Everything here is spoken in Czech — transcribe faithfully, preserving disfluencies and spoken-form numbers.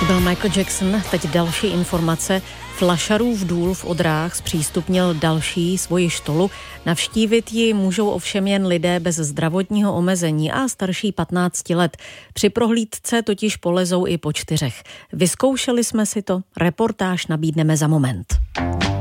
To byl Michael Jackson. Teď další informace. Flašarův důl v Odrách zpřístupnil další svoji štolu. Navštívit ji můžou ovšem jen lidé bez zdravotního omezení a starší patnáct let. Při prohlídce totiž polezou i po čtyřech. Vyzkoušeli jsme si to. Reportáž nabídneme za moment.